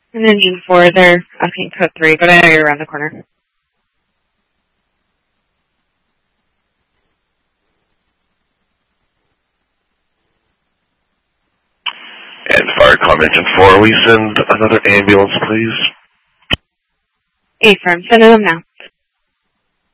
And then Union 4, they're asking code 3, but I know you're around the corner. And fire call mention 4, will you send another ambulance, please? Affirm, sending them now.